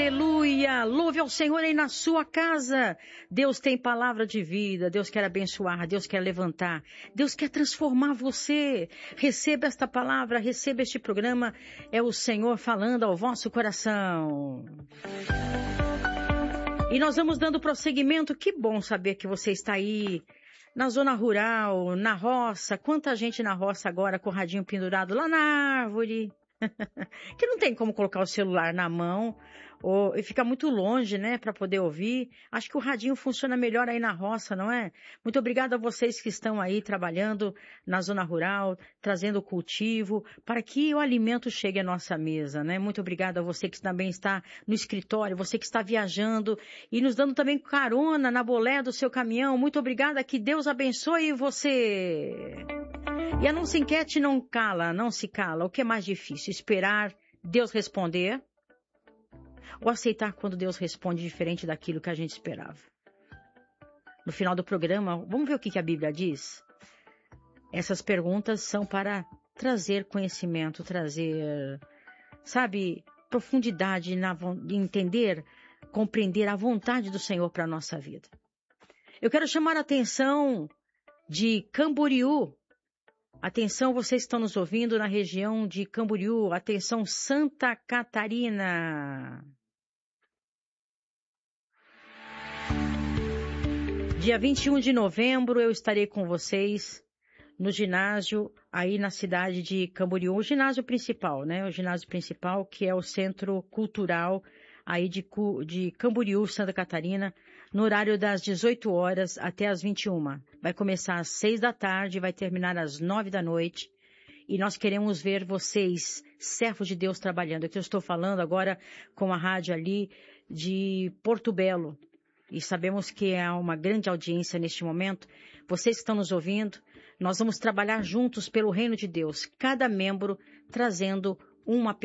Aleluia! Louve ao Senhor aí na sua casa. Deus tem palavra de vida. Deus quer abençoar. Deus quer levantar. Deus quer transformar você. Receba esta palavra. Receba este programa. É o Senhor falando ao vosso coração. E nós vamos dando prosseguimento. Que bom saber que você está aí na zona rural, na roça. Quanta gente na roça agora com o radinho pendurado lá na árvore. Que não tem como colocar o celular na mão e fica muito longe, né, para poder ouvir. Acho que o radinho funciona melhor aí na roça, não é? Muito obrigada a vocês que estão aí trabalhando na zona rural, trazendo o cultivo, para que o alimento chegue à nossa mesa, né? Muito obrigada a você que também está no escritório, você que está viajando e nos dando também carona na bolé do seu caminhão. Muito obrigada, que Deus abençoe você. E a nossa enquete não se cala. O que é mais difícil? Esperar Deus responder ou aceitar quando Deus responde diferente daquilo que a gente esperava? No final do programa, vamos ver o que a Bíblia diz? Essas perguntas são para trazer conhecimento, trazer, profundidade, entender, compreender a vontade do Senhor para a nossa vida. Eu quero chamar a atenção de Camboriú. Atenção, vocês estão nos ouvindo na região de Camboriú. Atenção, Santa Catarina. Dia 21 de novembro eu estarei com vocês no ginásio aí na cidade de Camboriú. O ginásio principal, né? O ginásio principal que é o Centro Cultural aí de Camboriú, Santa Catarina, no horário das 18 horas até as 21. Vai começar às 6 da tarde e vai terminar às 9 da noite. E nós queremos ver vocês, servos de Deus, trabalhando. Aqui eu estou falando agora com a rádio ali de Porto Belo. E sabemos que há uma grande audiência neste momento. Vocês que estão nos ouvindo, nós vamos trabalhar juntos pelo reino de Deus. Cada membro trazendo uma